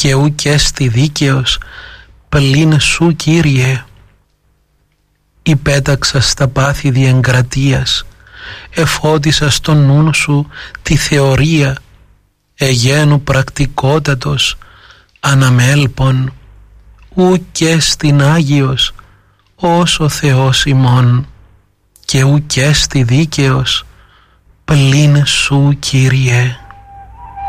και ουκ έστι δίκαιος πλην σου, Κύριε. Υπέταξα στα πάθη διεγκρατείας, εφώτισα στον νου σου τη θεωρία, εγένου πρακτικότατος αναμέλπων, ουκ έστι Άγιος ως ο Θεός ημών, και ουκ έστι δίκαιος πλην σου, Κύριε.